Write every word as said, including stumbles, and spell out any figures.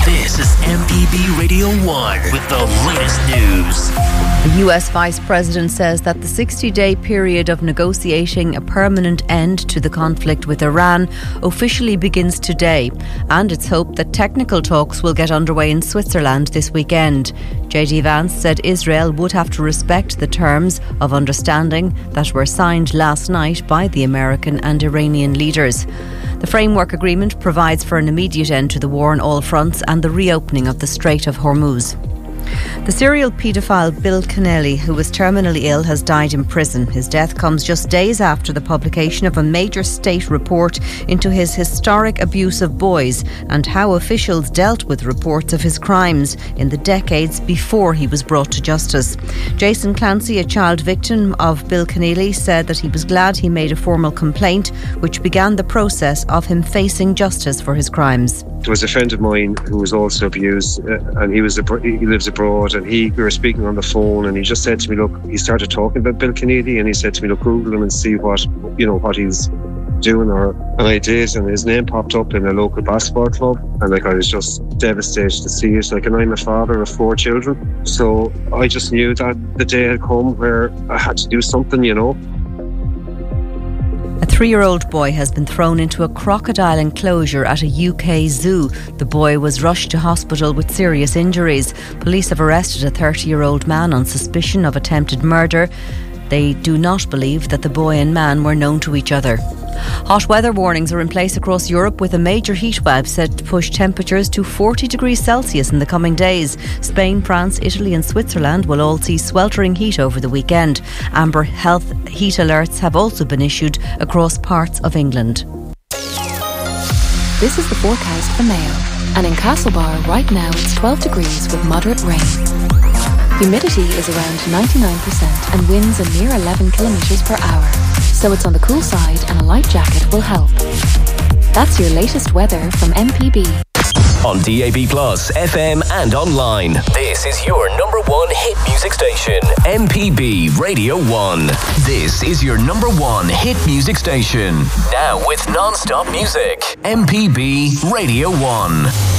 This is M P B Radio one with the latest news. The U S Vice President says that the sixty-day period of negotiating a permanent end to the conflict with Iran officially begins today, and it's hoped that technical talks will get underway in Switzerland this weekend. J D Vance said Israel would have to respect the terms of understanding that were signed last night by the American and Iranian leaders. The framework agreement provides for an immediate end to the war on all fronts and the reopening of the Strait of Hormuz. The serial paedophile Bill Connelly, who was terminally ill, has died in prison. His death comes just days after the publication of a major state report into his historic abuse of boys and how officials dealt with reports of his crimes in the decades before he was brought to justice. Jason Clancy, a child victim of Bill Connelly, said that he was glad he made a formal complaint, which began the process of him facing justice for his crimes. There was a friend of mine who was also abused, uh, and he was he lives abroad, and he we were speaking on the phone, and he just said to me, look, he started talking about Bill Connelly, and he said to me, look, Google him and see what you know what he's doing, or and I did, and his name popped up in a local basketball club, and like I was just devastated to see it. Like, and I'm a father of four children, so I just knew that the day had come where I had to do something, you know. A three-year-old boy has been thrown into a crocodile enclosure at a U K zoo. The boy was rushed to hospital with serious injuries. Police have arrested a thirty-year-old man on suspicion of attempted murder. They do not believe that the boy and man were known to each other. Hot weather warnings are in place across Europe, with a major heatwave set to push temperatures to forty degrees Celsius in the coming days. Spain, France, Italy and Switzerland will all see sweltering heat over the weekend. Amber health heat alerts have also been issued across parts of England. This is the forecast for Mayo. And in Castlebar right now it's twelve degrees with moderate rain. Humidity is around ninety-nine percent and winds a mere eleven kilometres per hour. So it's on the cool side and a light jacket will help. That's your latest weather from M P B. On D A B Plus, F M and online. This is your number one hit music station, M P B Radio one. This is your number one hit music station. Now with non-stop music, M P B Radio one.